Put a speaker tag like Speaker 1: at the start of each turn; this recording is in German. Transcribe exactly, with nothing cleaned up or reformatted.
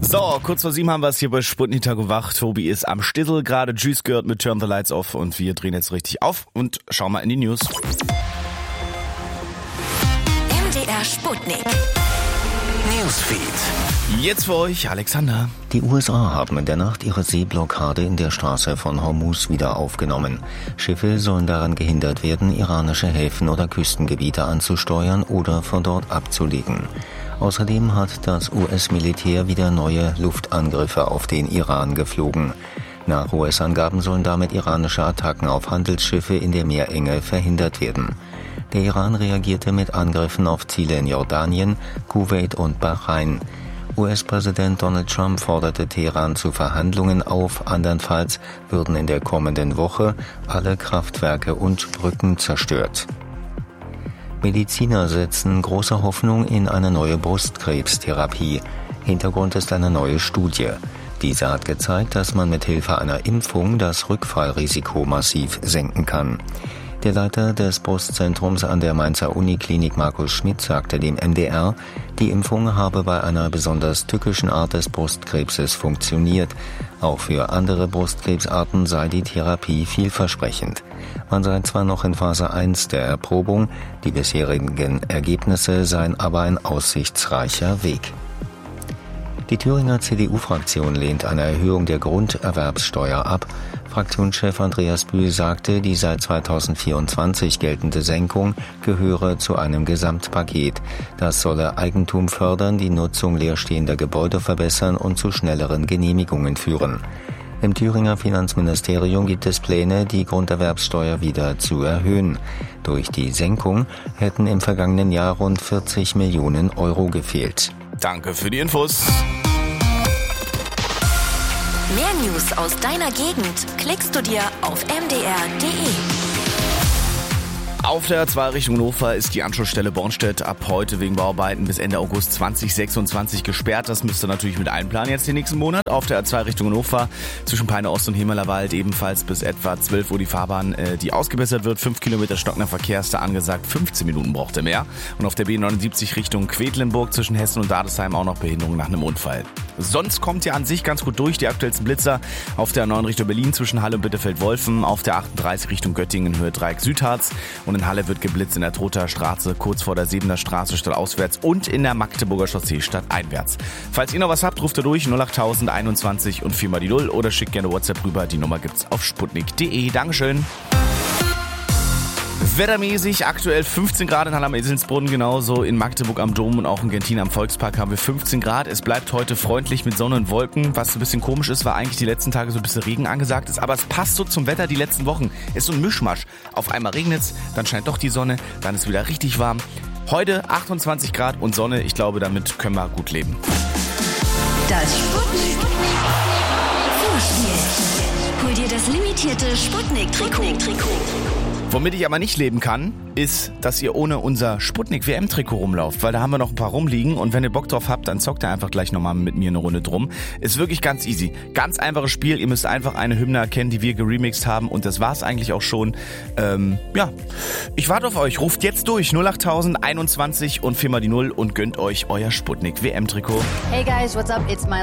Speaker 1: So, kurz vor sieben haben wir es hier bei Sputnik Tag und Wach. Tobi ist am Stissel, gerade Juice gehört mit Turn the Lights Off und wir drehen jetzt richtig auf und schauen mal in die News.
Speaker 2: M D R Sputnik Newsfeed.
Speaker 1: Jetzt für euch Alexander.
Speaker 3: Die U S A haben in der Nacht ihre Seeblockade in der Straße von Hormuz wieder aufgenommen. Schiffe sollen daran gehindert werden, iranische Häfen oder Küstengebiete anzusteuern oder von dort abzulegen. Außerdem hat das U S-Militär wieder neue Luftangriffe auf den Iran geflogen. Nach U S-Angaben sollen damit iranische Attacken auf Handelsschiffe in der Meerenge verhindert werden. Der Iran reagierte mit Angriffen auf Ziele in Jordanien, Kuwait und Bahrain. U S-Präsident Donald Trump forderte Teheran zu Verhandlungen auf, andernfalls würden in der kommenden Woche alle Kraftwerke und Brücken zerstört. Mediziner setzen große Hoffnung in eine neue Brustkrebstherapie. Hintergrund ist eine neue Studie. Diese hat gezeigt, dass man mit Hilfe einer Impfung das Rückfallrisiko massiv senken kann. Der Leiter des Brustzentrums an der Mainzer Uniklinik Markus Schmidt sagte dem M D R, die Impfung habe bei einer besonders tückischen Art des Brustkrebses funktioniert. Auch für andere Brustkrebsarten sei die Therapie vielversprechend. Man sei zwar noch in Phase eins der Erprobung, die bisherigen Ergebnisse seien aber ein aussichtsreicher Weg. Die Thüringer C D U-Fraktion lehnt eine Erhöhung der Grunderwerbssteuer ab. Fraktionschef Andreas Bühl sagte, die seit zweitausendvierundzwanzig geltende Senkung gehöre zu einem Gesamtpaket. Das solle Eigentum fördern, die Nutzung leerstehender Gebäude verbessern und zu schnelleren Genehmigungen führen. Im Thüringer Finanzministerium gibt es Pläne, die Grunderwerbssteuer wieder zu erhöhen. Durch die Senkung hätten im vergangenen Jahr rund vierzig Millionen Euro gefehlt.
Speaker 1: Danke für die Infos.
Speaker 2: Mehr News aus deiner Gegend klickst du dir auf m d r punkt d e.
Speaker 1: Auf der A zwei Richtung Hannover ist die Anschlussstelle Bornstedt ab heute wegen Bauarbeiten bis Ende August zweitausendsechsundzwanzig gesperrt. Das müsst ihr natürlich mit einplanen jetzt den nächsten Monat. Auf der A zwei Richtung Hannover zwischen Peine Ost und Himmelerwald ebenfalls bis etwa zwölf Uhr die Fahrbahn, äh, die ausgebessert wird. fünf Kilometer stockender Verkehr ist da angesagt. fünfzehn Minuten braucht er mehr. Und auf der B neunundsiebzig Richtung Quedlinburg zwischen Hessen und Dadesheim auch noch Behinderung nach einem Unfall. Sonst kommt ihr an sich ganz gut durch. Die aktuellsten Blitzer auf der neun Richtung Berlin zwischen Halle und Bitterfeld-Wolfen. Auf der achtunddreißig Richtung Göttingen Höhe Dreieck Südharz. Und in Halle wird geblitzt in der Trother Straße, kurz vor der Sebener Straße stadtauswärts und in der Magdeburger Chaussee stadteinwärts. Falls ihr noch was habt, ruft ihr durch null acht einundzwanzig und vier mal die null oder schickt gerne WhatsApp rüber. Die Nummer gibt's auf sputnik punkt d e. Dankeschön. Wettermäßig aktuell fünfzehn Grad in Halle am Eselsbrunn, genauso in Magdeburg am Dom und auch in Gentin am Volkspark haben wir fünfzehn Grad. Es bleibt heute freundlich mit Sonne und Wolken. Was ein bisschen komisch ist, war eigentlich die letzten Tage so ein bisschen Regen angesagt ist, aber es passt so zum Wetter die letzten Wochen. Ist so ein Mischmasch. Auf einmal regnet's, dann scheint doch die Sonne, dann ist wieder richtig warm. Heute achtundzwanzig Grad und Sonne, ich glaube, damit können wir gut leben.
Speaker 2: Das Sputnik Vorspiel. Hol dir das limitierte Sputnik-Trikot.
Speaker 1: Womit ich aber nicht leben kann, ist, dass ihr ohne unser Sputnik-W M-Trikot rumlauft, weil da haben wir noch ein paar rumliegen und wenn ihr Bock drauf habt, dann zockt ihr einfach gleich nochmal mit mir eine Runde drum. Ist wirklich ganz easy. Ganz einfaches Spiel, ihr müsst einfach eine Hymne erkennen, die wir geremixed haben und das war's eigentlich auch schon. Ähm, ja, ich warte auf euch, ruft jetzt durch null acht einundzwanzig und vier mal die null und gönnt euch euer Sputnik-W M-Trikot.
Speaker 4: Hey guys, what's up? It's my